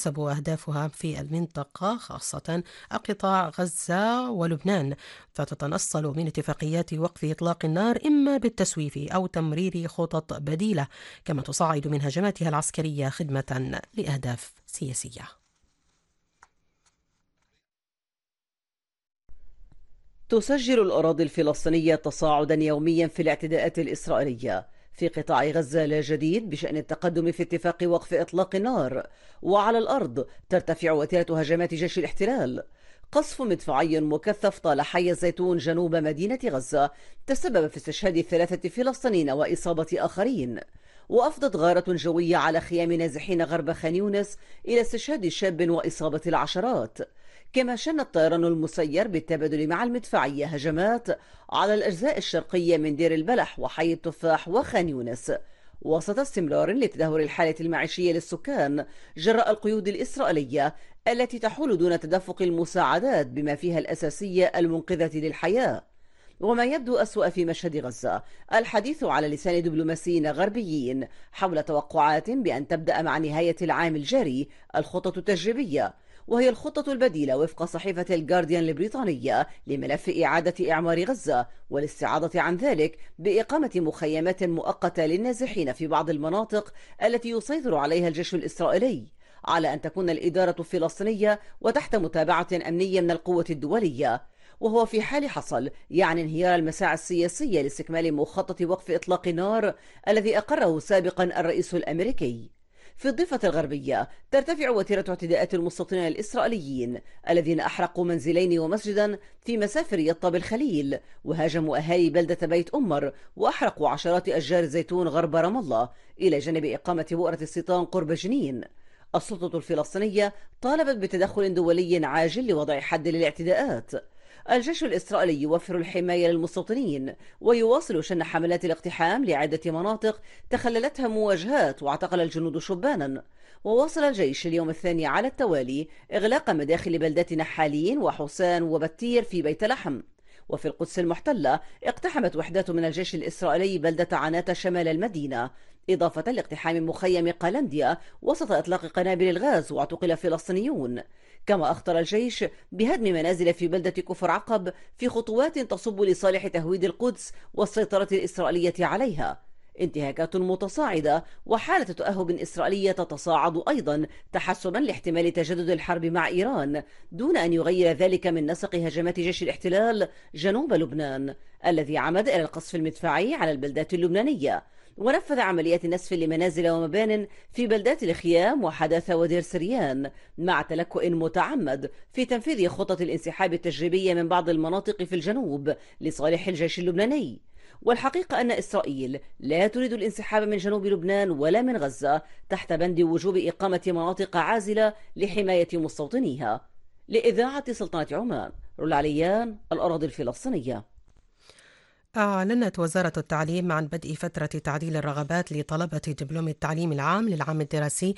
تتناسب أهدافها في المنطقة خاصة قطاع غزة ولبنان، فتتنصل من اتفاقيات وقف إطلاق النار إما بالتسويف أو تمرير خطط بديلة، كما تصعد من هجماتها العسكرية خدمة لأهداف سياسية. تسجل الأراضي الفلسطينية تصاعدا يوميا في الاعتداءات الإسرائيلية في قطاع غزة. لا جديد بشأن التقدم في اتفاق وقف إطلاق النار، وعلى الأرض ترتفع وتيرة هجمات جيش الاحتلال. قصف مدفعي مكثف طال حي الزيتون جنوب مدينة غزة تسبب في استشهاد 3 فلسطينيين وإصابة آخرين، وأفضت غارة جوية على خيام نازحين غرب خان يونس إلى استشهاد شاب وإصابة العشرات. كما شن الطيران المسير بالتبادل مع المدفعية هجمات على الأجزاء الشرقية من دير البلح وحي التفاح وخان يونس، وسط استمرار لتدهور الحالة المعيشية للسكان جراء القيود الإسرائيلية التي تحول دون تدفق المساعدات بما فيها الأساسية المنقذة للحياة. وما يبدو أسوأ في مشهد غزة الحديث على لسان دبلوماسيين غربيين حول توقعات بأن تبدأ مع نهاية العام الجاري الخطط التجريبية، وهي الخطة البديلة وفق صحيفة الجارديان البريطانية لملف إعادة إعمار غزة والاستعاضة عن ذلك بإقامة مخيمات مؤقتة للنازحين في بعض المناطق التي يسيطر عليها الجيش الإسرائيلي، على أن تكون الإدارة الفلسطينية وتحت متابعة أمنية من القوة الدولية. وهو في حال حصل يعني انهيار المساعي السياسية لاستكمال مخطط وقف إطلاق النار الذي أقره سابقا الرئيس الأمريكي. في الضفة الغربية ترتفع وتيرة اعتداءات المستوطنين الإسرائيليين الذين أحرقوا منزلين ومسجدا في مسافر يطا بالخليل، وهاجموا أهالي بلدة بيت أمر، وأحرقوا عشرات أشجار زيتون غرب رام الله، إلى جانب إقامة بؤرة السيطان قرب جنين. السلطة الفلسطينية طالبت بتدخل دولي عاجل لوضع حد للاعتداءات. الجيش الإسرائيلي يوفر الحماية للمستوطنين ويواصل شن حملات الاقتحام لعدة مناطق تخللتها مواجهات واعتقل الجنود شبانا. وواصل الجيش اليوم الثاني على التوالي إغلاق مداخل بلدات نحالين وحسان وبتير في بيت لحم. وفي القدس المحتلة اقتحمت وحدات من الجيش الإسرائيلي بلدة عناتة شمال المدينة، إضافة لاقتحام مخيم قلنديا وسط إطلاق قنابل الغاز واعتقل فلسطينيون. كما أخطر الجيش بهدم منازل في بلدة كفر عقب في خطوات تصب لصالح تهويد القدس والسيطرة الإسرائيلية عليها. انتهاكات متصاعدة وحالة تأهب إسرائيلية تتصاعد أيضا تحسبا لاحتمال تجدد الحرب مع إيران، دون أن يغير ذلك من نسق هجمات جيش الاحتلال جنوب لبنان الذي عمد إلى القصف المدفعي على البلدات اللبنانية، ونفذ عمليات نسف لمنازل ومبان في بلدات الخيام وحداثة ودير سريان، مع تلكؤ متعمد في تنفيذ خطط الانسحاب التجريبية من بعض المناطق في الجنوب لصالح الجيش اللبناني. والحقيقة أن إسرائيل لا تريد الانسحاب من جنوب لبنان ولا من غزة تحت بند وجوب إقامة مناطق عازلة لحماية مستوطنيها. لإذاعة سلطنة عمان، رولاليان، الأراضي الفلسطينية. أعلنت وزارة التعليم عن بدء فترة تعديل الرغبات لطلبة دبلوم التعليم العام للعام الدراسي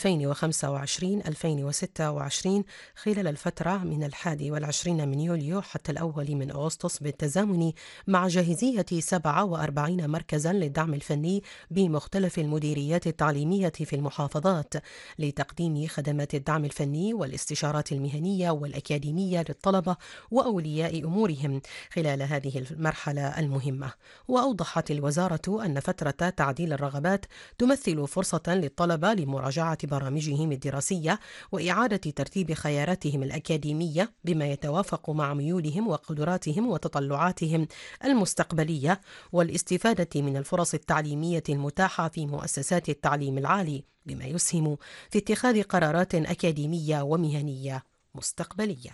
2025-2026 خلال الفترة من 21 من يوليو حتى الأول من أغسطس، بالتزامن مع جاهزية 47 مركزا للدعم الفني بمختلف المديريات التعليمية في المحافظات لتقديم خدمات الدعم الفني والاستشارات المهنية والأكاديمية للطلبة وأولياء أمورهم خلال هذه المرحلة المهمة. وأوضحت الوزارة أن فترة تعديل الرغبات تمثل فرصة للطلبة لمراجعة برامجهم الدراسية وإعادة ترتيب خياراتهم الأكاديمية بما يتوافق مع ميولهم وقدراتهم وتطلعاتهم المستقبلية، والاستفادة من الفرص التعليمية المتاحة في مؤسسات التعليم العالي بما يسهم في اتخاذ قرارات أكاديمية ومهنية مستقبلية.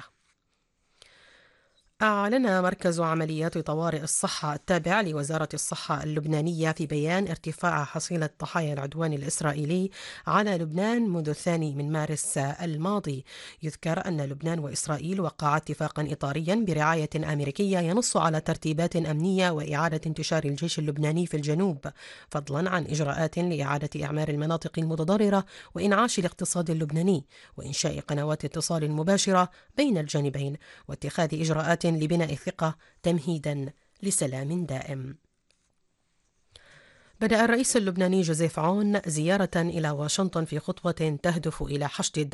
أعلن مركز عمليات طوارئ الصحة التابع لوزارة الصحة اللبنانية في بيان ارتفاع حصيلة ضحايا العدوان الإسرائيلي على لبنان منذ 2 من مارس الماضي. يذكر أن لبنان وإسرائيل وقعا اتفاقا إطاريا برعاية أمريكية ينص على ترتيبات أمنية وإعادة انتشار الجيش اللبناني في الجنوب، فضلا عن إجراءات لإعادة إعمار المناطق المتضررة وإنعاش الاقتصاد اللبناني وإنشاء قنوات اتصال مباشرة بين الجانبين واتخاذ إجراءات لبناء الثقة تمهيدا لسلام دائم. بدأ الرئيس اللبناني جوزيف عون زيارة إلى واشنطن في خطوة تهدف إلى حشد